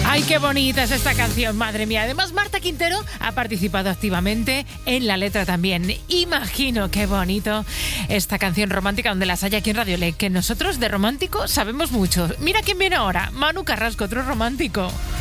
Ay, qué bonita es esta canción, madre mía. Además, Marta Quintero ha participado activamente en la letra también. Imagino qué bonito esta canción romántica donde las hay aquí en Radio Le, que nosotros de romántico sabemos mucho. Mira quién viene ahora, Manu Carrasco, otro romántico.